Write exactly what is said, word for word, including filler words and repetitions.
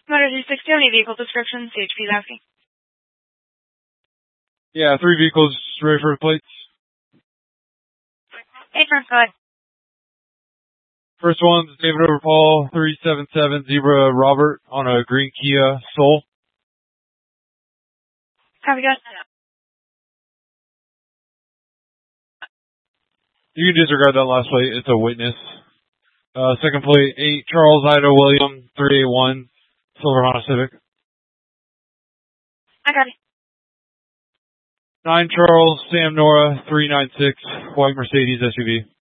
Motor three sixty, any vehicle description, C H P is asking. Yeah, three vehicles ready for the plates. Hey, first, go ahead. First one's David over Paul, three seven seven Zebra Robert on a green Kia Soul. Copy, go ahead. You can disregard that last plate. It's a witness. Uh, second plate, eight Charles Ida William, three eight one Silver Honda Civic. I got it. nine Charles Sam Nora, three nine six White Mercedes S U V.